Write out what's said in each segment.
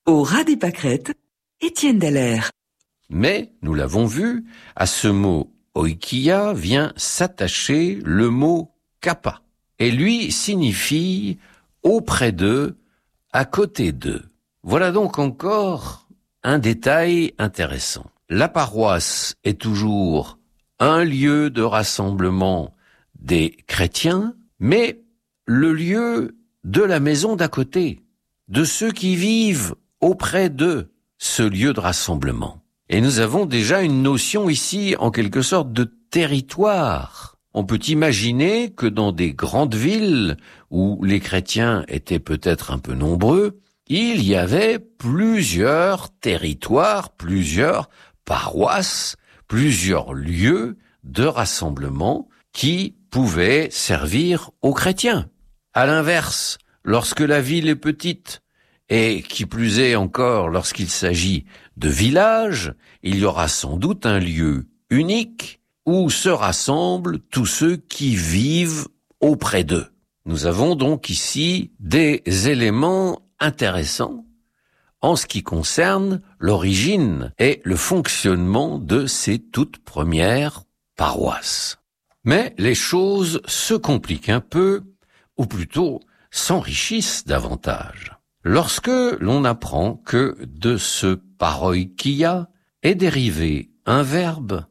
Au ras des pâquerettes, Étienne Dallaire. Mais, nous l'avons vu, à ce mot oikia vient s'attacher le mot kappa. Et lui signifie auprès d'eux, à côté d'eux. Voilà donc encore un détail intéressant. La paroisse est toujours un lieu de rassemblement des chrétiens, mais le lieu de la maison d'à côté, de ceux qui vivent auprès d'eux, ce lieu de rassemblement. Et nous avons déjà une notion ici, en quelque sorte, de territoire. On peut imaginer que dans des grandes villes, où les chrétiens étaient peut-être un peu nombreux, il y avait plusieurs territoires, plusieurs paroisses, plusieurs lieux de rassemblement qui pouvaient servir aux chrétiens. À l'inverse, lorsque la ville est petite, et qui plus est encore lorsqu'il s'agit de villages, il y aura sans doute un lieu unique où se rassemblent tous ceux qui vivent auprès d'eux. Nous avons donc ici des éléments intéressants en ce qui concerne l'origine et le fonctionnement de ces toutes premières paroisses. Mais les choses se compliquent un peu, ou plutôt s'enrichissent davantage, lorsque l'on apprend que de ce paroikia est dérivé un verbe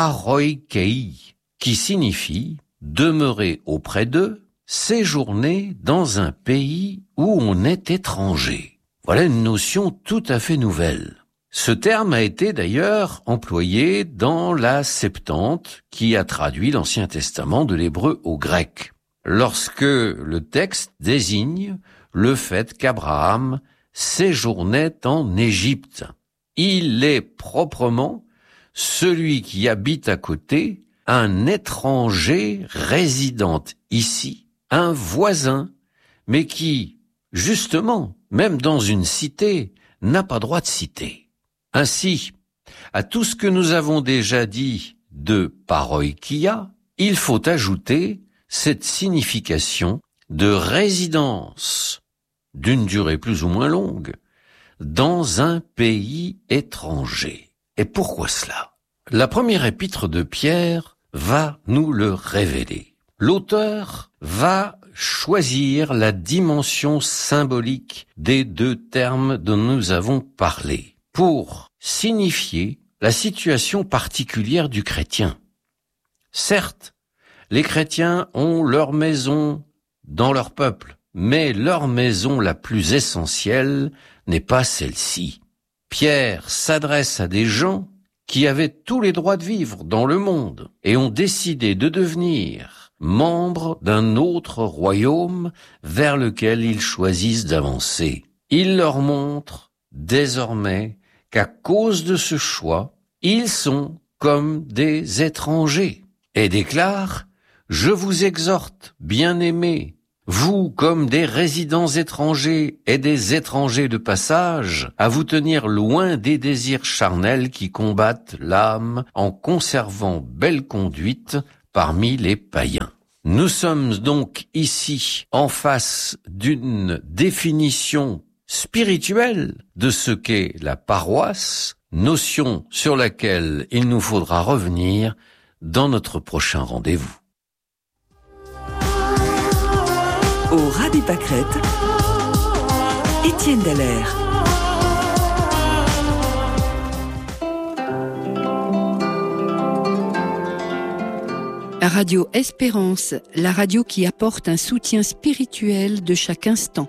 paroikei, qui signifie demeurer auprès d'eux, séjourner dans un pays où on est étranger. Voilà une notion tout à fait nouvelle. Ce terme a été d'ailleurs employé dans la Septante, qui a traduit l'Ancien Testament de l'hébreu au grec, lorsque le texte désigne le fait qu'Abraham séjournait en Égypte. Il est proprement celui qui habite à côté, un étranger résidant ici, un voisin, mais qui, justement, même dans une cité, n'a pas droit de citer. Ainsi, à tout ce que nous avons déjà dit de paroikia, il faut ajouter cette signification de résidence d'une durée plus ou moins longue dans un pays étranger. Et pourquoi cela? La première épître de Pierre va nous le révéler. L'auteur va choisir la dimension symbolique des deux termes dont nous avons parlé pour signifier la situation particulière du chrétien. Certes, les chrétiens ont leur maison dans leur peuple, mais leur maison la plus essentielle n'est pas celle-ci. Pierre s'adresse à des gens qui avaient tous les droits de vivre dans le monde et ont décidé de devenir membres d'un autre royaume vers lequel ils choisissent d'avancer. Il leur montre désormais qu'à cause de ce choix, ils sont comme des étrangers et déclare « Je vous exhorte, bien-aimés, vous comme des résidents étrangers et des étrangers de passage, à vous tenir loin des désirs charnels qui combattent l'âme en conservant belle conduite parmi les païens. » Nous sommes donc ici en face d'une définition spirituelle de ce qu'est la paroisse, notion sur laquelle il nous faudra revenir dans notre prochain rendez-vous. Au ras des pâquerettes, Étienne Dallaire. Radio Espérance, la radio qui apporte un soutien spirituel de chaque instant.